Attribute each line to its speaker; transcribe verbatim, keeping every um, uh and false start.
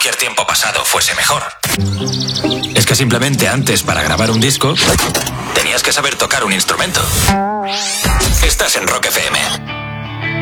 Speaker 1: cualquier tiempo pasado fuese mejor. Es que simplemente antes, para grabar un disco, tenías que saber tocar un instrumento. Estás en Rock F M.